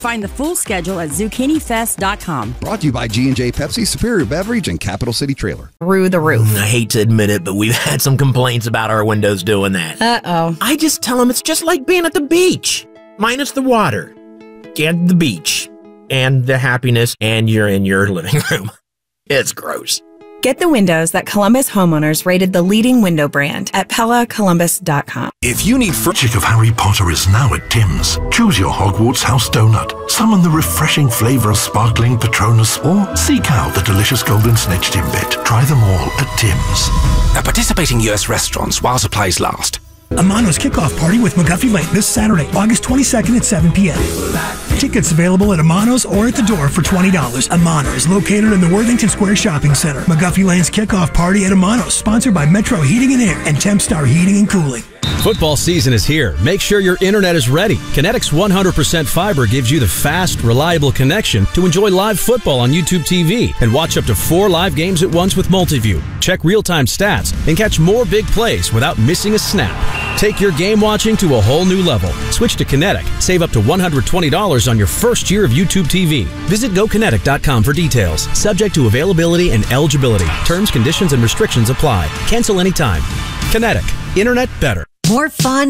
Find the full schedule at zucchinifest.com. Brought to you by G&J Pepsi, Superior Beverage, and Capital City Trailer. Through the roof. I hate to admit it, but we've had some complaints about our windows doing that. Uh-oh. I just tell them it's just like being at the beach. Minus the water. And the beach. And the happiness. And you're in your living room. It's gross. Get the windows that Columbus homeowners rated the leading window brand at PellaColumbus.com. If you need Chick of Harry Potter is now at Tim's. Choose your Hogwarts house donut. Summon the refreshing flavor of sparkling Patronus or seek out the delicious golden snitch Timbit. Try them all at Tim's. At participating US restaurants while supplies last. Amano's Kickoff Party with McGuffey Lane this Saturday, August 22nd at 7 p.m. Tickets available at Amano's or at the door for $20. Amano is located in the Worthington Square Shopping Center. McGuffey Lane's Kickoff Party at Amano's, sponsored by Metro Heating and Air and Tempstar Heating and Cooling. Football season is here. Make sure your internet is ready. Kinetics 100% fiber gives you the fast, reliable connection to enjoy live football on YouTube TV and watch up to 4 live games at once with Multiview. Check real-time stats and catch more big plays without missing a snap. Take your game watching to a whole new level. Switch to Kinetic. Save up to $120 on your first year of YouTube TV. Visit GoKinetic.com for details. Subject to availability and eligibility. Terms, conditions, and restrictions apply. Cancel anytime. Kinetic. Internet better. More fun,